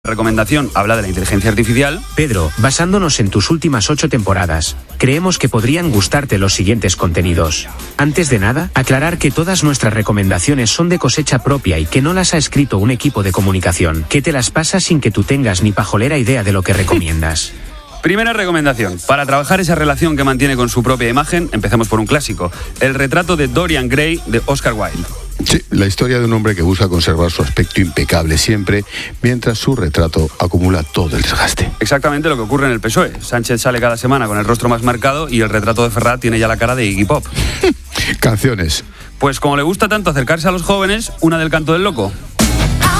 Recomendación habla de la inteligencia artificial. Pedro, basándonos en tus últimas 8 temporadas, creemos que podrían gustarte los siguientes contenidos. Antes de nada, aclarar que todas nuestras recomendaciones son de cosecha propia y que no las ha escrito un equipo de comunicación, que te las pasa sin que tú tengas ni pajolera idea de lo que recomiendas. Primera recomendación. Para trabajar esa relación que mantiene con su propia imagen, empecemos por un clásico. El retrato de Dorian Gray, de Oscar Wilde. Sí, la historia de un hombre que busca conservar su aspecto impecable siempre, mientras su retrato acumula todo el desgaste. Exactamente lo que ocurre en el PSOE. Sánchez sale cada semana con el rostro más marcado y el retrato de Ferrat tiene ya la cara de Iggy Pop. Canciones. Pues como le gusta tanto acercarse a los jóvenes, una del Canto del Loco.